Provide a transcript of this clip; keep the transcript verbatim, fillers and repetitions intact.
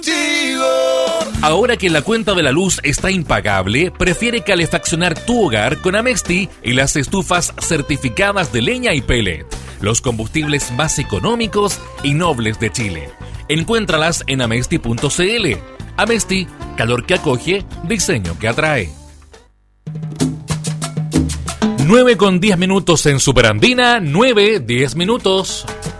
Ahora que la cuenta de la luz está impagable, prefiere calefaccionar tu hogar con Amesti y las estufas certificadas de leña y pellet, los combustibles más económicos y nobles de Chile. Encuéntralas en amesti punto cl. Amesti, calor que acoge, diseño que atrae. nueve con diez minutos en Superandina, nueve, diez minutos.